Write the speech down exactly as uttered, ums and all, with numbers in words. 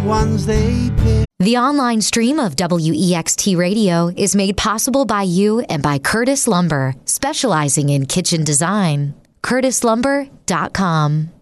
ones they pick. The online stream of W E X T Radio is made possible by you and by Curtis Lumber, specializing in kitchen design. curtis lumber dot com